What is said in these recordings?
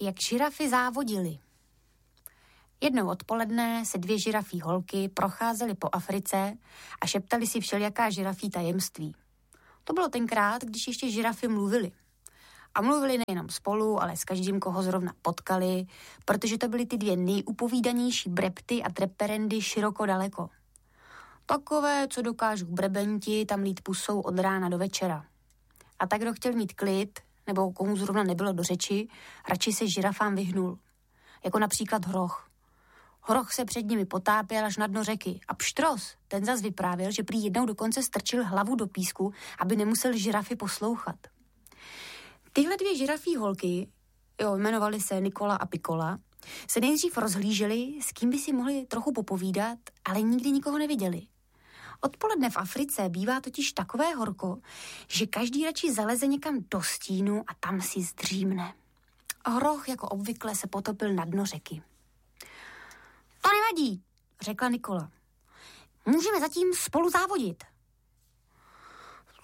jak žirafy závodily. Jednou odpoledne se 2 žirafí holky procházely po Africe a šeptali si všelijaká žirafí tajemství. To bylo tenkrát, když ještě žirafy mluvily. A mluvili nejenom spolu, ale s každým, koho zrovna potkali, protože to byly ty 2 nejupovídanější brepty a treperendy široko daleko. Takové, co dokážou brebenti tam lít pusou od rána do večera. A tak, kdo chtěl mít klid, nebo komu zrovna nebylo do řeči, radši se žirafám vyhnul. Jako například Hroch. Hroch se před nimi potápěl až na dno řeky a Pštros, ten zas vyprávěl, že prý jednou dokonce strčil hlavu do písku, aby nemusel žirafy poslouchat. Tyhle 2 žirafí holky, jmenovaly se Nikola a Pikola, se nejdřív rozhlíželi, s kým by si mohli trochu popovídat, ale nikdy nikoho neviděli. Odpoledne v Africe bývá totiž takové horko, že každý radši zaleze někam do stínu a tam si zdřímne. Hroch jako obvykle se potopil na dno řeky. To nevadí, řekla Nikola. Můžeme zatím spolu závodit. V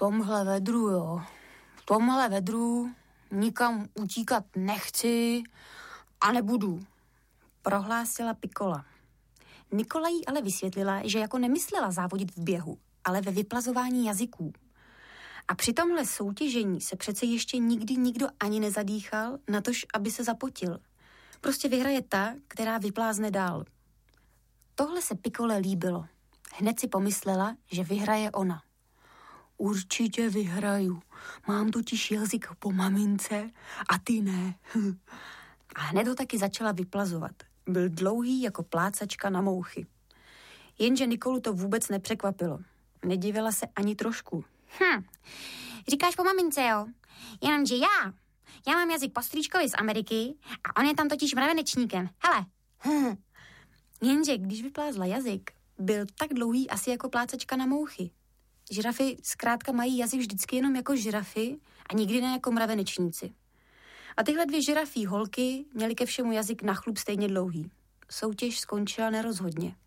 tomhle vedru nikam utíkat nechci a nebudu, prohlásila Pikola. Nikola jí ale vysvětlila, že jako nemyslela závodit v běhu, ale ve vyplazování jazyků. A při tomhle soutěžení se přece ještě nikdy nikdo ani nezadýchal, natož aby se zapotil. Prostě vyhraje ta, která vyplázne dál. Tohle se Pikole líbilo. Hned si pomyslela, že vyhraje ona. Určitě vyhraju. Mám totiž jazyk po mamince a ty ne. A hned ho taky začala vyplazovat. Byl dlouhý jako plácačka na mouchy. Jenže Nikolu to vůbec nepřekvapilo. Nedivila se ani trošku. Říkáš po mamince, jo? Jenomže já mám jazyk po strýčkovi z Ameriky a on je tam totiž mravenečníkem. Hele. Jenže když vyplázla jazyk, byl tak dlouhý asi jako plácačka na mouchy. Žirafy zkrátka mají jazyk vždycky jenom jako žirafy a nikdy ne jako mravenečníci. A tyhle 2 žirafí holky měly ke všemu jazyk na chlup stejně dlouhý. Soutěž skončila nerozhodně.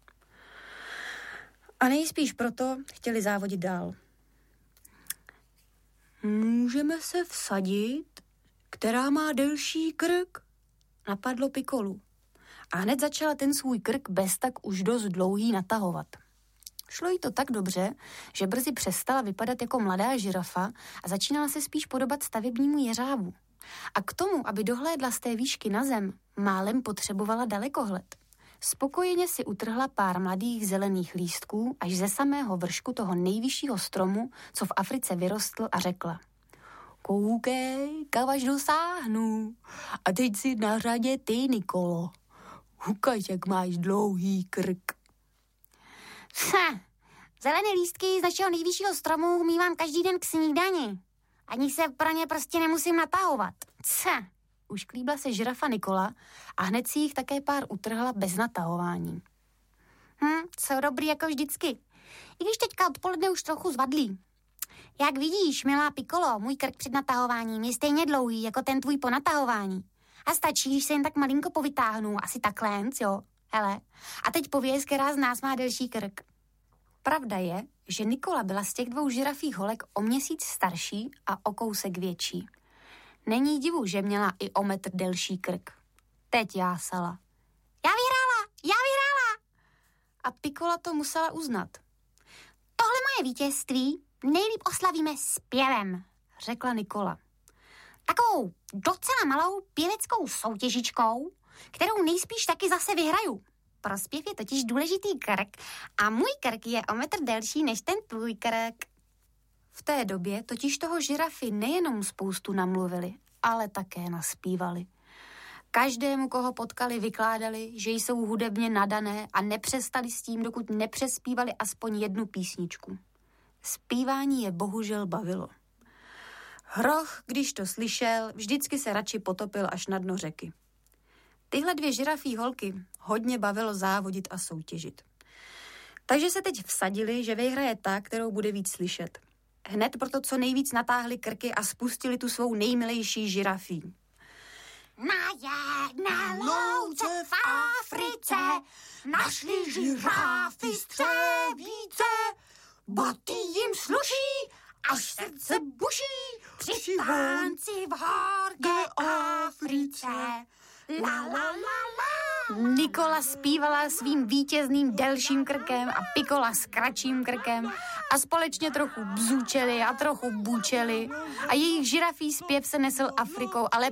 A nejspíš proto chtěli závodit dál. Můžeme se vsadit, která má delší krk, napadlo Pikolu. A hned začala ten svůj krk bez tak už dost dlouhý natahovat. Šlo jí to tak dobře, že brzy přestala vypadat jako mladá žirafa a začínala se spíš podobat stavebnímu jeřábu. A k tomu, aby dohlédla z té výšky na zem, málem potřebovala dalekohled. Spokojeně si utrhla pár mladých zelených lístků až ze samého vršku toho nejvyššího stromu, co v Africe vyrostl, a řekla: Koukej, kam až dosáhnu. A teď si na řadě ty, Nikolo. Ukaž, jak máš dlouhý krk. Zelené lístky z našeho nejvyššího stromu mívám každý den k snídani. Ani se pro ně prostě nemusím natahovat. Už klíbla se žirafa Nikola a hned si jich také pár utrhla bez natahování. Jsou dobrý jako vždycky. I když teďka odpoledne už trochu zvadlí. Jak vidíš, milá Pikolo, můj krk před natahováním je stejně dlouhý jako ten tvůj po natahování. A stačí, když se jen tak malinko povytáhnu, asi takhle, jo. Hele, a teď pověz, která z nás má delší krk. Pravda je, že Nikola byla z těch 2 žirafích holek o měsíc starší a o kousek větší. Není divu, že měla i o metr delší krk. Teď jásala. Já vyhrála! A Pikola to musela uznat. Tohle moje vítězství nejlíp oslavíme zpěvem, řekla Nikola. Takovou docela malou pěveckou soutěžičkou, kterou nejspíš taky zase vyhraju. Pro zpěv je totiž důležitý krk a můj krk je o metr delší než ten tvůj krk. V té době totiž toho žirafy nejenom spoustu namluvili, ale také naspívali. Každému, koho potkali, vykládali, že jsou hudebně nadané a nepřestali s tím, dokud nepřespívali aspoň jednu písničku. Zpívání je bohužel bavilo. Hroch, když to slyšel, vždycky se radši potopil až na dno řeky. Tyhle 2 žirafí holky hodně bavilo závodit a soutěžit. Takže se teď vsadili, že vyhraje ta, kterou bude víc slyšet. Hned proto co nejvíc natáhli krky a spustili tu svou nejmilejší žirafí. Na jedné louce v Africe našli žirafy střevíce. Boty jim sluší, až srdce buší, při tánci v horké Africe. Africe. La, la, la, la. Nikola zpívala svým vítězným delším krkem a Pikola s kratším krkem a společně trochu bzučeli a trochu bučeli a jejich žirafí zpěv se nesl Afrikou, ale